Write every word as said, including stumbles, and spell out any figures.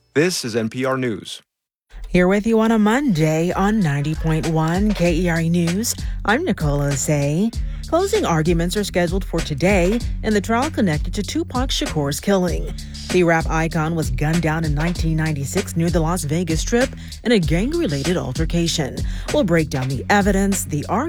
This is N P R News. Here with you on a Monday on ninety point one K E R A News, I'm Nicola Zay. Closing arguments are scheduled for today in the trial connected to Tupac Shakur's killing. The rap icon was gunned down in nineteen ninety-six near the Las Vegas Strip in a gang-related altercation. We'll break down the evidence, the argument,